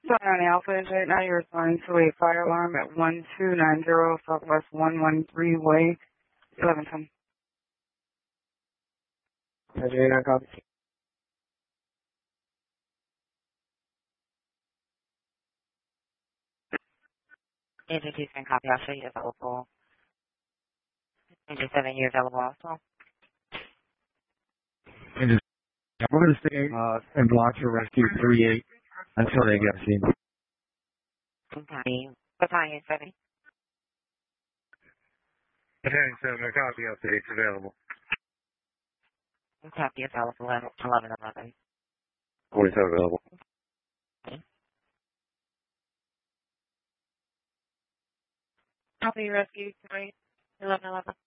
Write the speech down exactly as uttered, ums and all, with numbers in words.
Sorry, Alpha is right now. You're responding to a fire alarm at one two nine zero Southwest one one three Way, eleven ten. Roger, nine copy. Agent Houston, copy. I'll show you available. Agent seven, you're available also. And just, we're going to stay uh, in block for rescue three eight until they get seen. Okay. What time is seven? ten seven, I copy updates available. Copy available eleven eleven. forty-seven available. Copy rescue three eleven eleven.